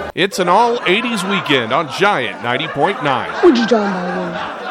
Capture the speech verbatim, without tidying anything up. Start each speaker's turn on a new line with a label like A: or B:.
A: It's an all eighties weekend on Giant ninety point nine.
B: What you talking about, Will?